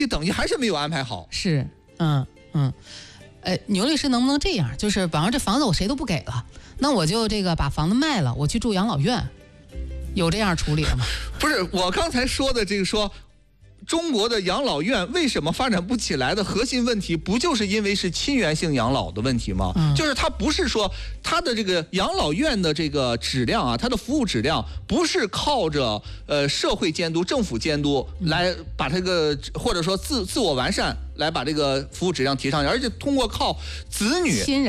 等于还是没有安排好。 是，牛律师能不能这样？就是比方说这房子我谁都不给了，那我就这个把房子卖了，我去住养老院，有这样处理的吗？ 不是，我刚才说的这个说。中国的养老院为什么发展不起来的核心问题，不就是因为是亲缘性养老的问题吗？就是它不是说它的这个养老院的这个质量啊，它的服务质量不是靠着社会监督、政府监督来把这个或者说自我完善来把这个服务质量提上去，而且通过靠子女。